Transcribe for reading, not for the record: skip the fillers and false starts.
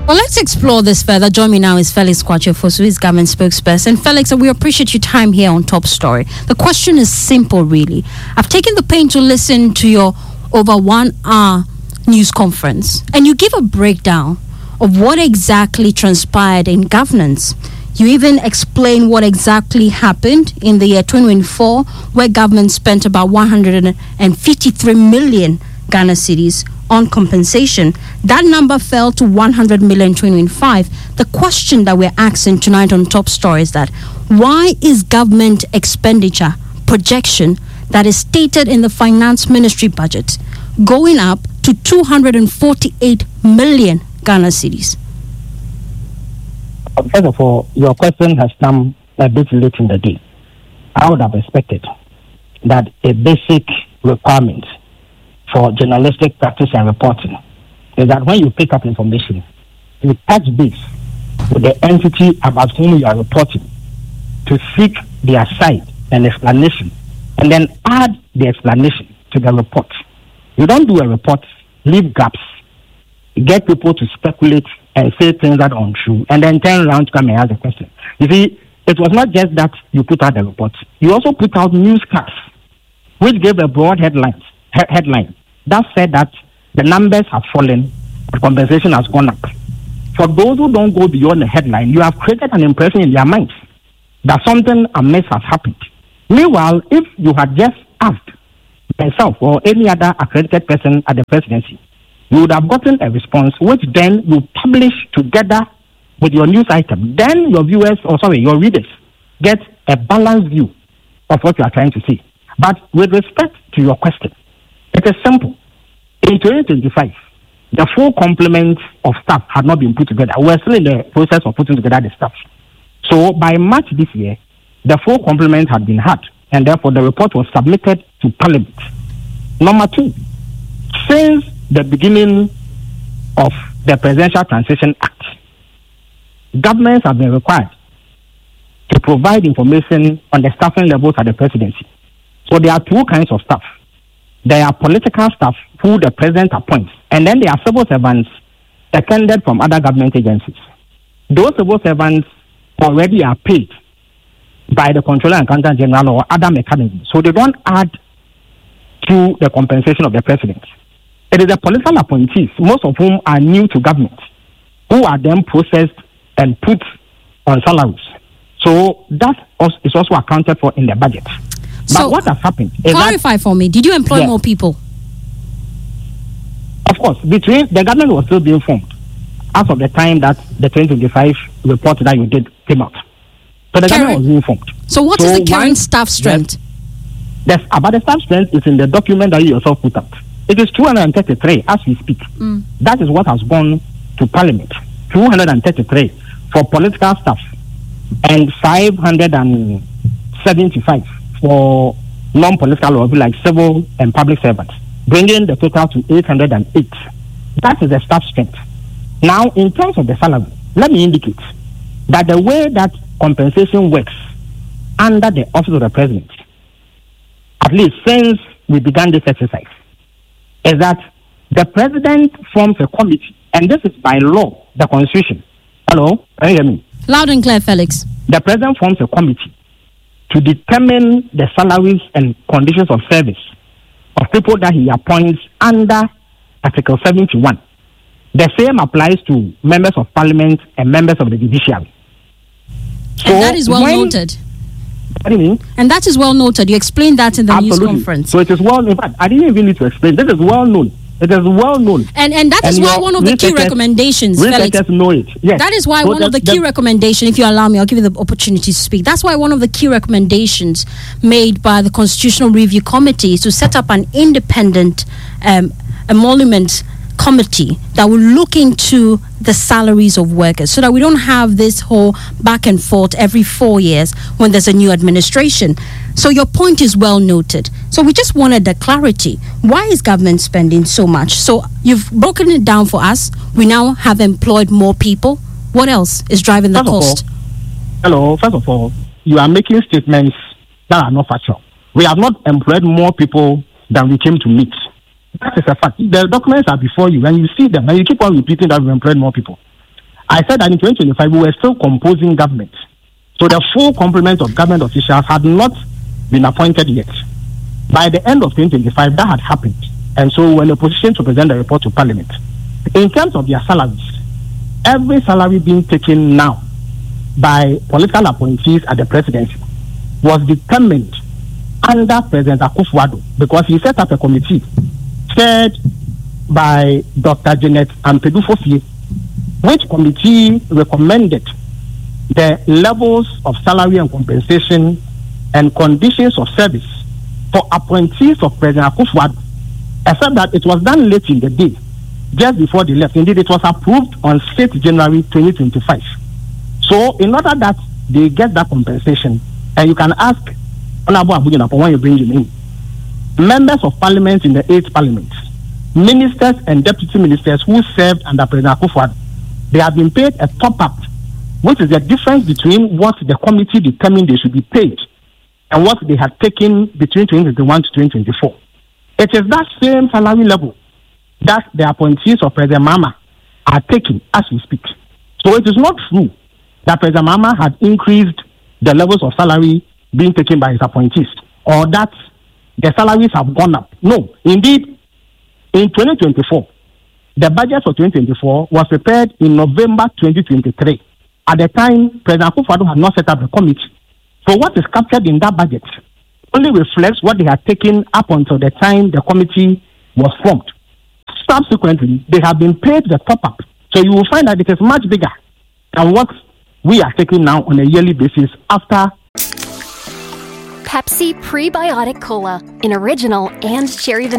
Well, let's explore this further. Join me now is Felix Kwatue-Ofosu, who is government spokesperson. Felix, we appreciate your time here on Top Story. The question is simple, really. I've taken the pain to listen to your over 1 hour news conference, and you give a breakdown of what exactly transpired in governance. You even explain what exactly happened in the year 2024, where government spent about 153 million Ghana cedis on compensation. That number fell to 100 million in 2025. The question that we're asking tonight on Top Story is that why is government expenditure projection that is stated in the finance ministry budget going up to 248 million Ghana cedis? First of all, your question has come a bit late in the day. I would have expected that a basic requirement for journalistic practice and reporting is that when you pick up information, you touch base with the entity about whom you are reporting to seek their side and explanation, and then add the explanation to the report. You don't do a report, leave gaps, get people to speculate and say things that are untrue, and then turn around to come and ask the question. You see, it was not just that you put out the report. You also put out newscasts, which gave a broad headline that said that the numbers have fallen, the compensation has gone up. For those who don't go beyond the headline, you have created an impression in their minds that something amiss has happened. Meanwhile, if you had just asked myself or any other accredited person at the presidency, you would have gotten a response, which then you publish together with your news item. Then your your readers get a balanced view of what you are trying to say. But with respect to your question, it is simple. In 2025, the full complement of staff had not been put together. We're still in the process of putting together the staff. So by March this year, the full complement had been had, and therefore the report was submitted to Parliament. Number two, since the beginning of the Presidential Transition Act, governments have been required to provide information on the staffing levels at the presidency. So there are two kinds of staff. There are political staff who the president appoints, and then there are civil servants seconded from other government agencies. Those civil servants already are paid by the Comptroller and Accountant General or other mechanisms, so they don't add to the compensation of the president. It is the political appointees, most of whom are new to government, who are then processed and put on salaries. So that is also accounted for in the budget. So but what has happened is clarify for me, did you employ more people? Of course, between the government was still being formed as of the time that the 2025 report that you did came out. So the government was being formed. So what is the current staff strength? About the staff strength is in the document that you yourself put out. It is 233 as we speak. That is what has gone to Parliament. 233 for political staff and 575 for non-political or like civil and public servants, bringing the total to 808. That is the staff strength. Now, in terms of the salary, let me indicate that the way that compensation works under the office of the president, at least since we began this exercise, is that the president forms a committee, and this is by law, the constitution. Hello? Can you hear me? Loud and clear, Felix. The president forms a committee to determine the salaries and conditions of service of people that he appoints under Article 71. The same applies to members of parliament and members of the judiciary. So and that is well noted. What do you mean? And that is well noted. You explained that in the Absolutely. news conference. So it is well, in fact, I didn't even need to explain. This is well known. It is well known. And that is why one of the key recommendations, Felix, know it. Yes. That is why one of the key recommendations, if you allow me, I'll give you the opportunity to speak. That's why one of the key recommendations made by the Constitutional Review Committee is to set up an independent emolument committee that will look into the salaries of workers so that we don't have this whole back and forth every 4 years when there's a new administration. So your point is well noted. So we just wanted the clarity. Why is government spending so much? So you've broken it down for us. We now have employed more people. What else is driving the cost? First of all, you are making statements that are not factual. We have not employed more people than we came to meet. That is a fact. The documents are before you, and you see them, and you keep on repeating that we employed more people. I said that in 2025 we were still composing government. So the full complement of government officials had not been appointed yet. By the end of 2025, that had happened. And so we were in a position to present the report to Parliament. In terms of their salaries, every salary being taken now by political appointees at the presidency was determined under President Akufo-Addo, because he set up a committee chaired by Dr. Janet Ampadu-Fofie, which committee recommended the levels of salary and compensation and conditions of service for appointees of President Akufo-Addo, except that it was done late in the day, just before they left. Indeed, it was approved on 6th January 2025. So in order that they get that compensation, and you can ask Honorable Abu-Jinapor when you bring him in, members of parliament in the 8th parliament, ministers and deputy ministers who served under President Akufo-Addo, they have been paid a top-up, which is the difference between what the committee determined they should be paid and what they had taken between 2021 to 2024. It is that same salary level that the appointees of President Mahama are taking as we speak. So it is not true that President Mahama had increased the levels of salary being taken by his appointees, or that the salaries have gone up. No, indeed, in 2024, the budget for 2024 was prepared in November 2023. At the time, President Akufo-Addo had not set up the committee. So what is captured in that budget only reflects what they had taken up until the time the committee was formed. Subsequently, they have been paid the top-up. So you will find that it is much bigger than what we are taking now on a yearly basis after. Pepsi Prebiotic Cola in original and cherry vanilla.